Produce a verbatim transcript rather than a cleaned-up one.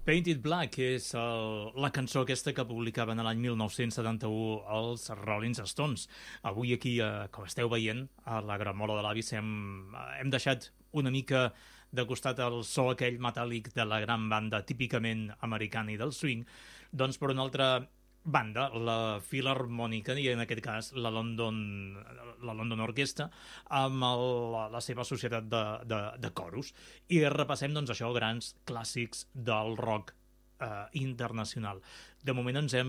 Painted Black és el, la cançó aquesta que publicaven l'any mil nou-cents setanta-u els Rolling Stones. Avui aquí, eh, com esteu veient, a la Gramola de l'Avis hem, hem deixat una mica de costat el so aquell metàl·lic de la gran banda típicament americana i del swing, doncs per una altra banda, la Filarmònica, i en aquest cas la London, la London Orquestra, amb el, la, la seva societat de, de, de coros. I repassem, doncs, això, grans clàssics del rock eh, internacional. De moment ens hem